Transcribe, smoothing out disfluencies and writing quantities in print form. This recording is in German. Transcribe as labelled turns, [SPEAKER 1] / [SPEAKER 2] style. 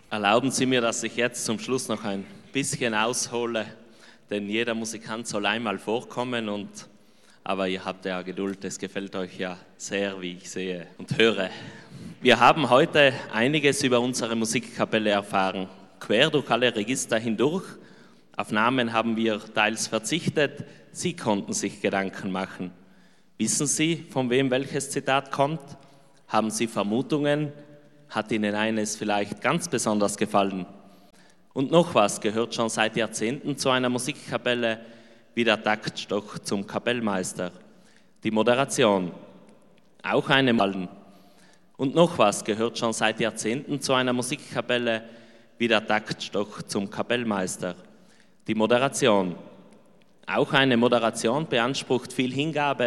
[SPEAKER 1] Erlauben Sie mir, dass ich jetzt zum Schluss noch ein bisschen aushole, denn jeder Musikant soll einmal vorkommen, aber ihr habt ja Geduld, es gefällt euch ja sehr, wie ich sehe und höre. Wir haben heute einiges über unsere Musikkapelle erfahren, quer durch alle Register hindurch. Auf Namen haben wir teils verzichtet, Sie konnten sich Gedanken machen. Wissen Sie, von wem welches Zitat kommt? Haben Sie Vermutungen? Hat Ihnen eines vielleicht ganz besonders gefallen? Und noch was gehört schon seit Jahrzehnten zu einer Musikkapelle, wie der Taktstock zum Kapellmeister. Die Moderation, auch eine Malden. Und noch was gehört schon seit Jahrzehnten zu einer Musikkapelle, wie der Taktstock zum Kapellmeister. Die Moderation, auch eine Moderation beansprucht viel Hingabe